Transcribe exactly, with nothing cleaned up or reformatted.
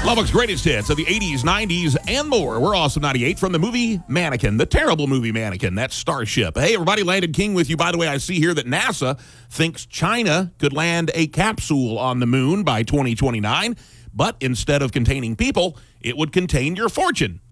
Lubbock's greatest hits of the eighties, nineties, and more. We're Awesome ninety-eight from the movie Mannequin, the terrible movie Mannequin. That's Starship. Hey, everybody, Landon King with you. By the way, I see here that NASA thinks China could land a capsule on the moon by twenty twenty-nine, but instead of containing people, it would contain your fortune.